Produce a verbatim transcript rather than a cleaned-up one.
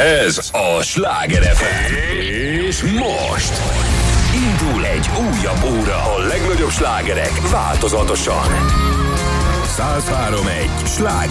Ez a Sláger ef em. És most indul egy újabb óra. A legnagyobb slágerek változatosan. száz három egy Sláger